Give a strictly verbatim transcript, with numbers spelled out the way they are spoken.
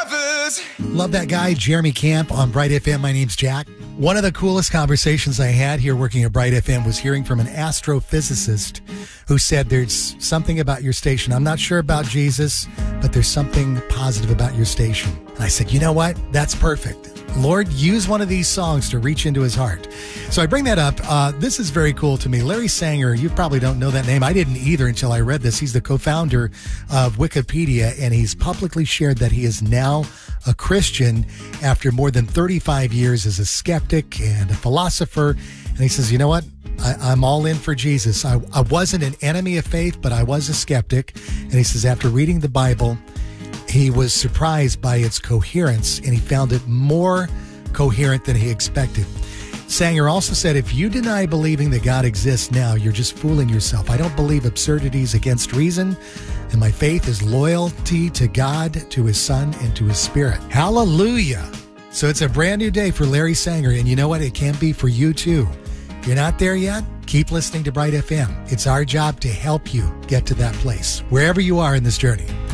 rappers. Love that guy, Jeremy Camp on Bright F M. My name's Jack. One of the coolest conversations I had here working at Bright F M was hearing from an astrophysicist who said there's something about your station. I'm not sure about Jesus, but there's something positive about your station. And I said, you know what? That's perfect. Lord, use one of these songs to reach into his heart. So I bring that up. Uh, this is very cool to me. Larry Sanger, you probably don't know that name. I didn't either until I read this. He's the co-founder of Wikipedia, and he's publicly shared that he is now a Christian after more than thirty-five years as a skeptic and a philosopher. And he says, you know what? I, I'm all in for Jesus. I, I wasn't an enemy of faith, but I was a skeptic. And he says, after reading the Bible, he was surprised by its coherence, and he found it more coherent than he expected. Sanger also said, if you deny believing that God exists now, you're just fooling yourself. I don't believe absurdities against reason, and my faith is loyalty to God, to his Son, and to his Spirit. Hallelujah. So it's a brand new day for Larry Sanger, and you know what? It can be for you too. If you're not there yet, keep listening to Bright F M. It's our job to help you get to that place, wherever you are in this journey.